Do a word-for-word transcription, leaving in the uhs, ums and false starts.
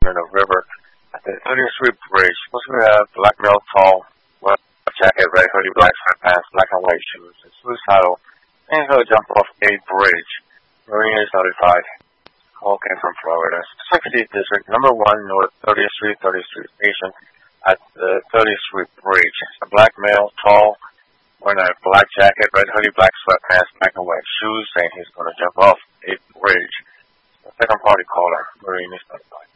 in the river at the thirtieth Street Bridge. Supposed to have black male, tall, white jacket, red hoodie, black sweatpants, black and white shoes. It's suicidal. And he's going to jump off a bridge. Marine is notified. Call came from Florida. sixtieth District, number one, North thirtieth Street, thirtieth Street Station at the thirtieth Street Bridge. It's a black male, tall, wearing a black jacket, red hoodie, black sweatpants, black and white shoes, saying he's going to jump off a bridge. The second party caller, Marine is notified.